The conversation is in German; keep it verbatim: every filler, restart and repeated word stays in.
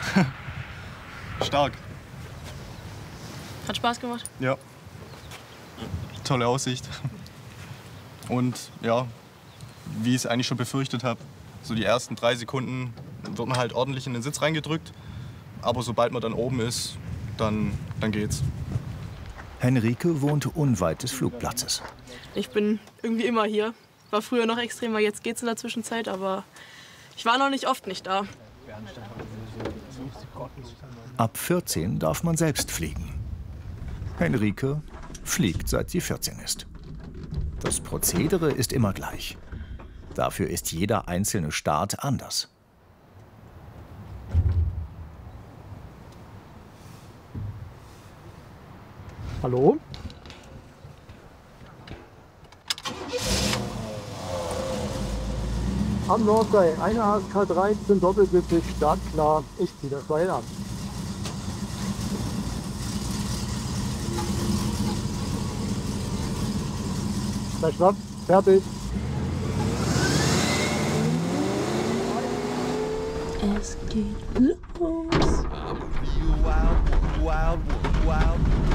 Stark. Hat Spaß gemacht? Ja. Tolle Aussicht. Und ja, wie ich es eigentlich schon befürchtet habe, so die ersten drei Sekunden wird man halt ordentlich in den Sitz reingedrückt. Aber sobald man dann oben ist, dann, dann geht's. Henrike wohnt unweit des Flugplatzes. Ich bin irgendwie immer hier. War früher noch extremer, jetzt geht's in der Zwischenzeit, aber ich war noch nicht oft nicht da. Ab vierzehn darf man selbst fliegen. Henrike fliegt, seit sie vierzehn ist. Das Prozedere ist immer gleich. Dafür ist jeder einzelne Start anders. Hallo? Am Nordseil, eine A S K dreizehn Doppelsitzig, startklar. Ich ziehe das Seil an. Gleich Schnapp, fertig. Es geht los. Wild, wild, wild.